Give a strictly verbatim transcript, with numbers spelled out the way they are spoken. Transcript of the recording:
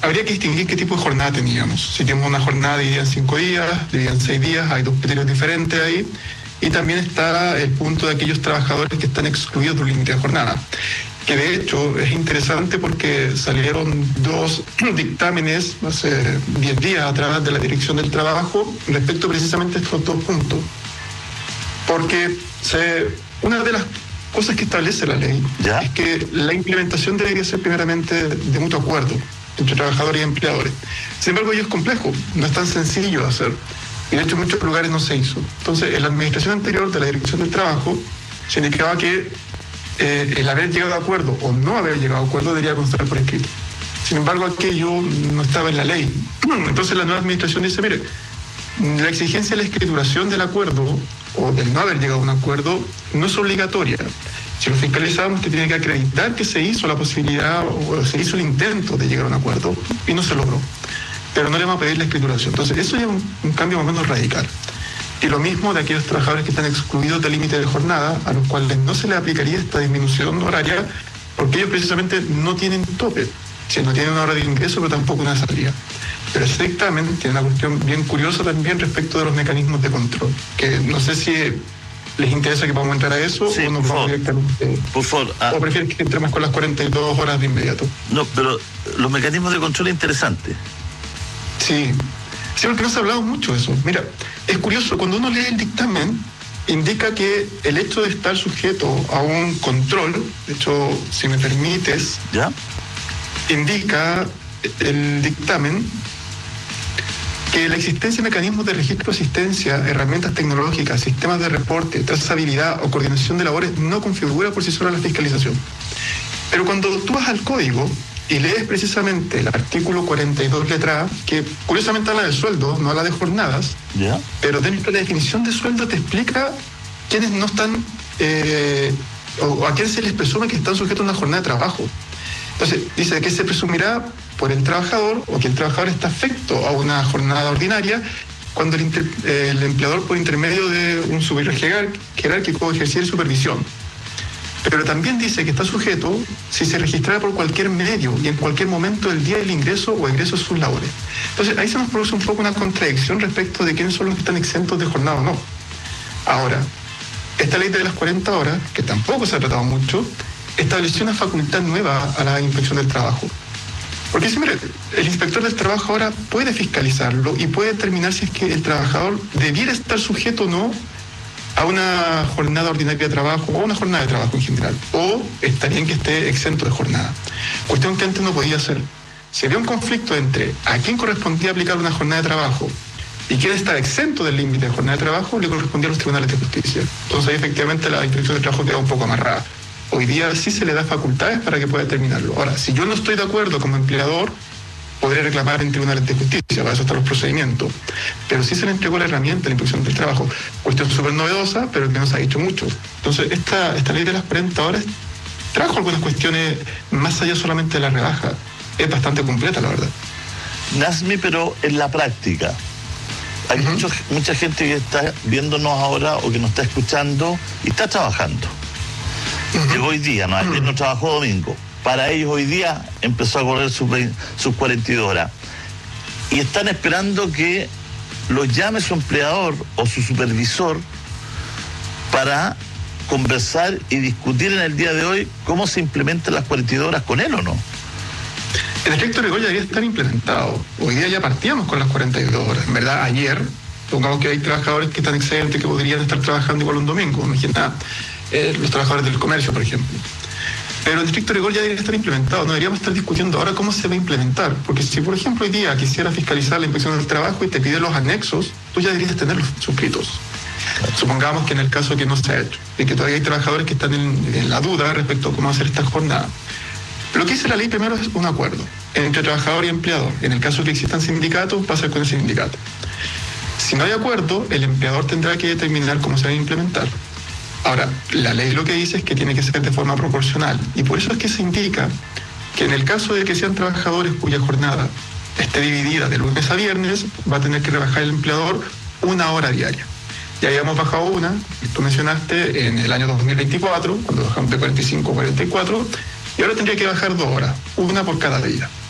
habría que distinguir qué tipo de jornada teníamos. Si tenemos una jornada dividida en cinco días, dividida en seis días, hay dos criterios diferentes ahí. Y también está el punto de aquellos trabajadores que están excluidos del límite de jornada. Que de hecho es interesante porque salieron dos dictámenes hace diez días a través de la Dirección del Trabajo respecto precisamente a estos dos puntos. Porque se, una de las cosas que establece la ley ¿Ya? es que la implementación debería ser primeramente de mutuo acuerdo entre trabajadores y empleadores. Sin embargo, ello es complejo, no es tan sencillo de hacer. Y de hecho en muchos lugares no se hizo. Entonces, en la administración anterior de la Dirección del Trabajo se indicaba que eh, el haber llegado a acuerdo o no haber llegado a acuerdo debería constar por escrito. Sin embargo, aquello no estaba en la ley. Entonces la nueva administración dice, mire, la exigencia de la escrituración del acuerdo o del no haber llegado a un acuerdo no es obligatoria. Si lo fiscalizamos, usted tiene que acreditar que se hizo la posibilidad o se hizo el intento de llegar a un acuerdo y no se logró. Pero no le vamos a pedir la escrituración. Entonces, eso ya es un, un cambio más o menos radical. Y lo mismo de aquellos trabajadores que están excluidos del límite de jornada, a los cuales no se les aplicaría esta disminución horaria, porque ellos precisamente no tienen tope. Si no tienen una hora de ingreso, pero tampoco una salida. Pero ese dictamen tiene una cuestión bien curiosa también respecto de los mecanismos de control, que no sé si les interesa que podamos entrar a eso sí, o nos vamos directamente. Por favor. Ah, o prefieren que entremos con las cuarenta y dos horas de inmediato. No, pero los mecanismos de control es interesante. Sí, sí, porque no se ha hablado mucho de eso. Mira, es curioso, cuando uno lee el dictamen, indica que el hecho de estar sujeto a un control, de hecho, si me permites, ¿Ya? indica el dictamen que la existencia de mecanismos de registro de asistencia, herramientas tecnológicas, sistemas de reporte, trazabilidad o coordinación de labores no configura por sí sola la fiscalización. Pero cuando tú vas al código y lees precisamente el artículo cuarenta y dos letra A, que curiosamente habla de sueldo, no habla de jornadas, ¿Ya? pero dentro de la definición de sueldo te explica quiénes no están, eh, o a quién se les presume que están sujetos a una jornada de trabajo. Entonces, dice que se presumirá por el trabajador o que el trabajador está afecto a una jornada ordinaria cuando el, inter, eh, el empleador por intermedio de un superior jerárquico ejerciera supervisión. Pero también dice que está sujeto si se registrara por cualquier medio y en cualquier momento del día del ingreso o egreso de sus labores. Entonces, ahí se nos produce un poco una contradicción respecto de quiénes son los que están exentos de jornada o no. Ahora, esta ley de las cuarenta horas, que tampoco se ha tratado mucho, estableció una facultad nueva a la Inspección del Trabajo. Porque si, mire, el inspector del trabajo ahora puede fiscalizarlo y puede determinar si es que el trabajador debiera estar sujeto o no a una jornada ordinaria de trabajo o a una jornada de trabajo en general, o está bien que esté exento de jornada. Cuestión que antes no podía hacer. Si había un conflicto entre a quién correspondía aplicar una jornada de trabajo y quién estaba exento del límite de jornada de trabajo, le correspondía a los tribunales de justicia. Entonces ahí efectivamente la Inspección del Trabajo queda un poco amarrada. Hoy día sí se le da facultades para que pueda determinarlo. Ahora, si yo no estoy de acuerdo como empleador, podré reclamar en tribunales de justicia, para eso están los procedimientos. Pero sí se le entregó la herramienta a la Inspección del Trabajo. Cuestión súper novedosa, pero que no se ha dicho mucho. Entonces, esta, esta ley de las cuarenta horas trajo algunas cuestiones más allá solamente de la rebaja. Es bastante completa, la verdad. Nazmi, pero en la práctica, hay uh-huh. mucho, mucha gente que está viéndonos ahora o que nos está escuchando y está trabajando. Uh-huh. Llegó hoy día, no, ayer uh-huh. no trabajó domingo. Para ellos hoy día empezó a correr sus, sus cuarenta y dos horas. Y están esperando que los llame su empleador o su supervisor para conversar y discutir en el día de hoy cómo se implementan las cuarenta y dos horas con él o no. En efecto, rigor ya debería estar implementado. Hoy día ya partíamos con las cuarenta y dos horas. En verdad, ayer, pongamos que hay trabajadores que están excelentes, que podrían estar trabajando igual un domingo. Imagina eh, los trabajadores del comercio, por ejemplo. Pero el estricto rigor ya debería estar implementado. No deberíamos estar discutiendo ahora cómo se va a implementar. Porque si, por ejemplo, hoy día quisiera fiscalizar la Inspección del Trabajo y te pide los anexos, tú ya deberías tenerlos suscritos. Supongamos que en el caso que no se ha hecho y que todavía hay trabajadores que están en, en la duda respecto a cómo hacer esta jornada. Lo que dice la ley primero es un acuerdo entre trabajador y empleador. En el caso que existan sindicatos, va a ser con el sindicato. Si no hay acuerdo, el empleador tendrá que determinar cómo se va a implementar. Ahora, la ley lo que dice es que tiene que ser de forma proporcional. Y por eso es que se indica que en el caso de que sean trabajadores cuya jornada esté dividida de lunes a viernes, va a tener que rebajar el empleador una hora diaria. Ya habíamos bajado una, tú mencionaste, en el año dos mil veinticuatro, cuando bajamos de cuarenta y cinco a cuarenta y cuatro, y ahora tendría que bajar dos horas, una por cada día.